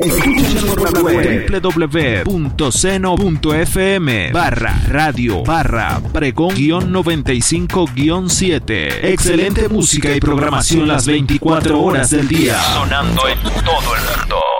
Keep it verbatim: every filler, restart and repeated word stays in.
Escúchanos por la web doble u doble u doble u punto seno punto efe eme barra radio barra pregón guión noventa y cinco guión siete. Excelente música y programación las veinticuatro horas del día. Sonando en todo el mundo.